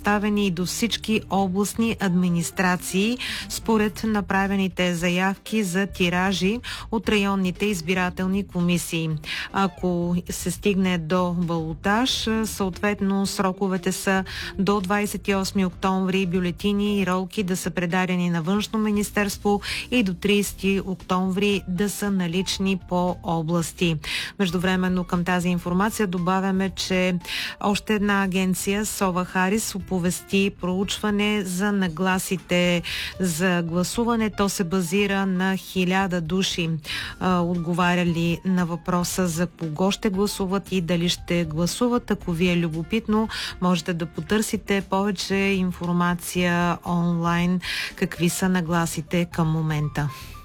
доставени до всички областни администрации според направените заявки за тиражи от районните избирателни комисии. Ако се стигне до балотаж, съответно сроковете са до 28 октомври бюлетини и ролки да са предадени на Външно министерство и до 30 октомври да са налични по области. Междувременно към тази информация добавяме, че още една агенция, Сова Харис, оповести проучване за нагласите за гласуване. То се базира на 1000 души, отговаряли на въпроса за кого ще гласуват и дали ще гласуват. Ако ви е любопитно, можете да потърсите повече информация онлайн, какви са нагласите към момента.